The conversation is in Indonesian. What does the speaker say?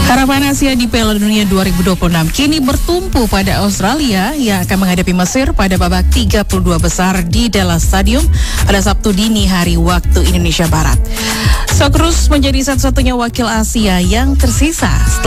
Harapan Asia di Piala Dunia 2026 kini bertumpu pada Australia yang akan menghadapi Mesir pada babak 32 besar di Dallas Stadium pada Sabtu dini hari waktu Indonesia Barat. Socceroos menjadi satu-satunya wakil Asia yang tersisa